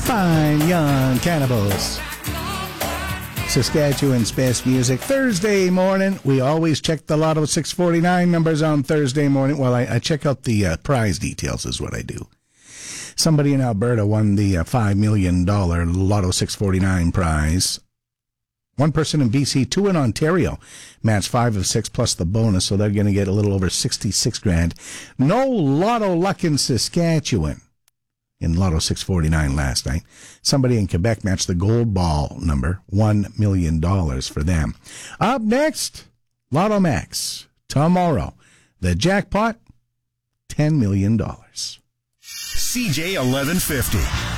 Fine young cannibals. Saskatchewan's best music. Thursday morning. We always check the Lotto 649 numbers on Thursday morning. Well, I check out the prize details is what I do. Somebody in Alberta won the $5 million Lotto 649 prize. One person in BC, two in Ontario, matched 5 of 6 plus the bonus, so they're going to get a little over 66 grand. No Lotto luck in Saskatchewan in Lotto 649 last night. Somebody in Quebec matched the gold ball number, $1 million for them. Up next, Lotto Max. Tomorrow, the jackpot, $10 million. CJ 1150.